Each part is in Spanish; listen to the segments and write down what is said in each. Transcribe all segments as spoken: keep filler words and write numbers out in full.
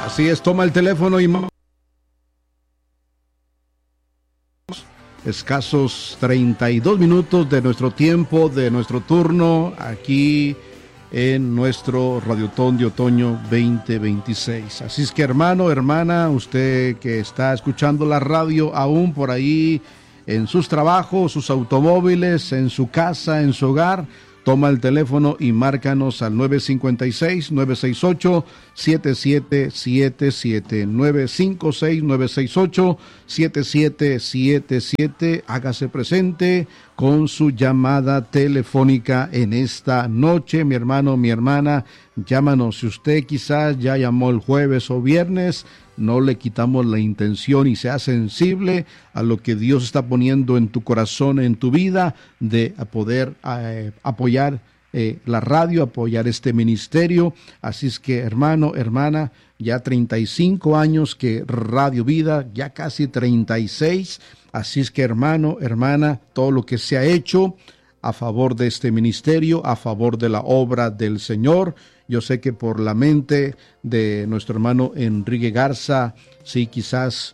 Así es, toma el teléfono y... Escasos treinta y dos minutos de nuestro tiempo, de nuestro turno, aquí en nuestro Radiotón de Otoño veinte veintiséis. Así es que, hermano, hermana, usted que está escuchando la radio aún por ahí en sus trabajos, sus automóviles, en su casa, en su hogar, toma el teléfono y márcanos al nueve cinco seis, nueve seis ocho, siete siete siete siete, nueve cinco seis, nueve seis ocho, siete siete siete siete. Hágase presente con su llamada telefónica en esta noche, mi hermano, mi hermana. Llámanos. Si usted quizás ya llamó el jueves o viernes, no le quitamos la intención y sea sensible a lo que Dios está poniendo en tu corazón, en tu vida, de poder eh, apoyar eh, la radio, apoyar este ministerio. Así es que, hermano, hermana, ya treinta y cinco años que Radio Vida, ya casi treinta y seis. Así es que, hermano, hermana, todo lo que se ha hecho a favor de este ministerio, a favor de la obra del Señor. Yo sé que por la mente de nuestro hermano Enrique Garza, sí, quizás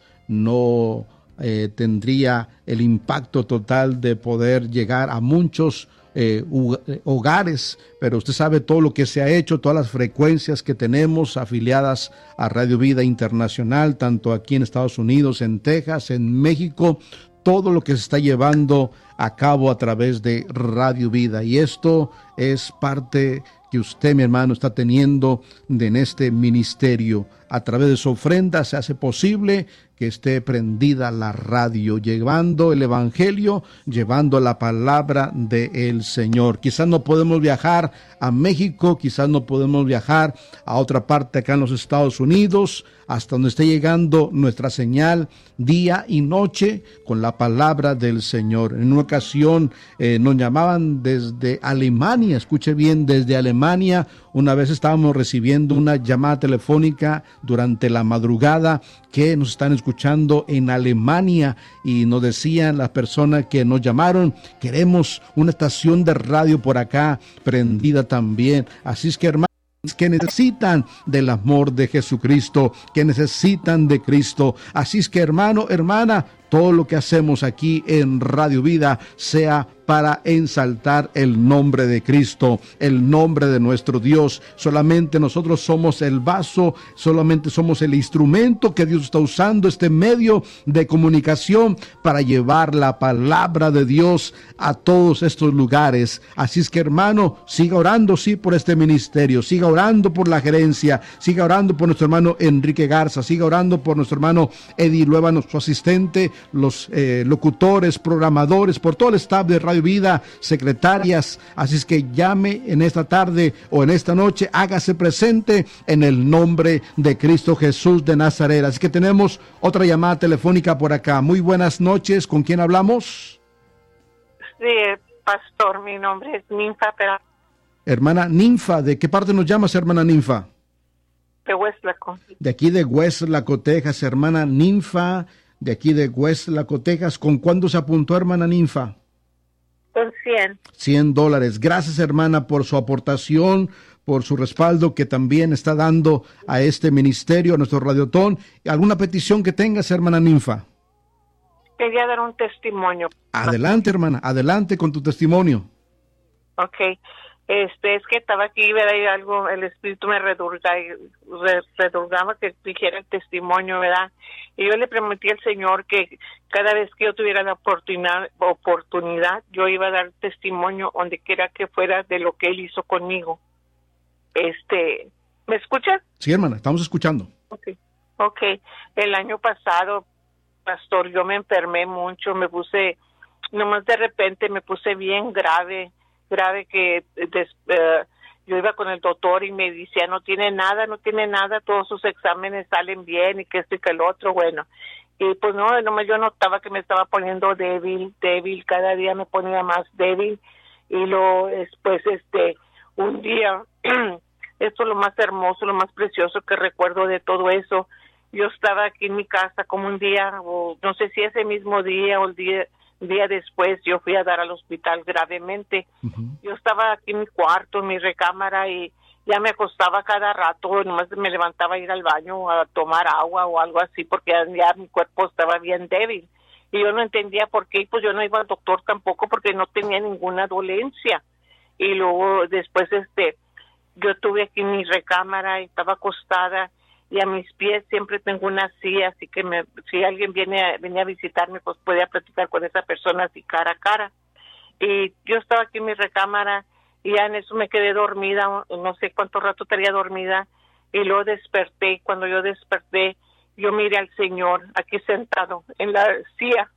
no eh, tendría el impacto total de poder llegar a muchos eh, hogares, pero usted sabe todo lo que se ha hecho, todas las frecuencias que tenemos afiliadas a Radio Vida Internacional, tanto aquí en Estados Unidos, en Texas, en México, todo lo que se está llevando a cabo a través de Radio Vida. Y esto es parte que usted, mi hermano, está teniendo de, en este ministerio. A través de su ofrenda se hace posible que esté prendida la radio, llevando el evangelio, llevando la palabra del Señor. Quizás no podemos viajar a México, quizás no podemos viajar a otra parte acá en los Estados Unidos, hasta donde esté llegando nuestra señal día y noche con la palabra del Señor. En una ocasión eh, nos llamaban desde Alemania, escuche bien, desde Alemania. Una vez estábamos recibiendo una llamada telefónica durante la madrugada que nos están escuchando en Alemania y nos decían las personas que nos llamaron: queremos una estación de radio por acá prendida también. Así es que, hermanos, que necesitan del amor de Jesucristo, que necesitan de Cristo. Así es que, hermano, hermana, todo lo que hacemos aquí en Radio Vida sea para ensaltar el nombre de Cristo, el nombre de nuestro Dios. Solamente nosotros somos el vaso, solamente somos el instrumento que Dios está usando, este medio de comunicación para llevar la palabra de Dios a todos estos lugares. Así es que, hermano, siga orando, sí, por este ministerio, siga orando por la gerencia, siga orando por nuestro hermano Enrique Garza, siga orando por nuestro hermano Eddie Lueva, su asistente, los eh, locutores, programadores, por todo el staff de Radio Vida, secretarias. Así es que llame en esta tarde o en esta noche, hágase presente en el nombre de Cristo Jesús de Nazaret. Así que tenemos otra llamada telefónica por acá. Muy buenas noches, ¿con quién hablamos? Sí, pastor, mi nombre es Ninfa. Pero... Hermana Ninfa, ¿de qué parte nos llamas, hermana Ninfa? De Westlaco. De aquí de Westlaco, Texas, hermana Ninfa, de aquí de Westlaco, Texas. ¿Con cuándo se apuntó, hermana Ninfa? Con cien. cien dólares. Gracias, hermana, por su aportación, por su respaldo que también está dando a este ministerio, a nuestro Radiotón. ¿Alguna petición que tengas, hermana Ninfa? Quería dar un testimonio. Adelante, hermana, adelante con tu testimonio. Ok. Este, es que estaba aquí, ¿verdad? Y algo, el espíritu me redurga, re, redurgaba que dijera el testimonio, ¿verdad? Y yo le prometí al Señor que cada vez que yo tuviera la oportunidad, oportunidad, yo iba a dar testimonio donde quiera que fuera de lo que Él hizo conmigo. Este, ¿me escuchas? Sí, hermana, estamos escuchando. Okay. Ok. El año pasado, pastor, yo me enfermé mucho, me puse, nomás de repente me puse bien grave, grave que des, uh, yo iba con el doctor y me decía, no tiene nada, no tiene nada, todos sus exámenes salen bien y que esto y que el otro, bueno. Y pues no, nomás yo notaba que me estaba poniendo débil, débil, cada día me ponía más débil. Y lo después, este, un día, esto es lo más hermoso, lo más precioso que recuerdo de todo eso. Yo estaba aquí en mi casa como un día, o no sé si ese mismo día o el día... día después yo fui a dar al hospital gravemente. Uh-huh. Yo estaba aquí en mi cuarto, en mi recámara, y, ya me acostaba cada rato, nomás me levantaba a ir al baño a tomar agua o algo así, porque ya, ya mi cuerpo estaba bien débil. Y yo no entendía por qué, pues yo no iba al doctor tampoco porque no tenía ninguna dolencia. Y luego después, este, yo tuve aquí mi recámara y estaba acostada, y a mis pies siempre tengo una silla, así que me, si alguien viene a, venía a visitarme, pues podía platicar con esa persona así cara a cara. Y yo estaba aquí en mi recámara y ya en eso me quedé dormida, no sé cuánto rato estaría dormida, y luego desperté. Cuando yo desperté, yo miré al Señor aquí sentado en la silla